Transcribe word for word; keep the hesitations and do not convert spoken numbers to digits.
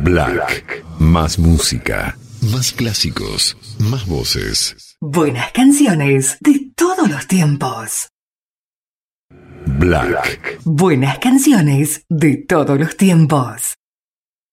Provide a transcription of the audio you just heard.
Black. Más música, más clásicos, más voces. Buenas canciones de todos los tiempos. Black. Buenas canciones de todos los tiempos.